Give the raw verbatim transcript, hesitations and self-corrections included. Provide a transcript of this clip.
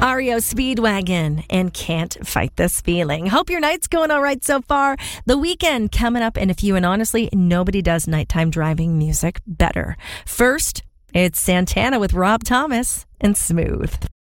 R E O Speedwagon and Can't Fight This Feeling. Hope your night's going all right so far. The weekend coming up in a few, and honestly, nobody does nighttime driving music better. First, it's Santana with Rob Thomas and Smooth.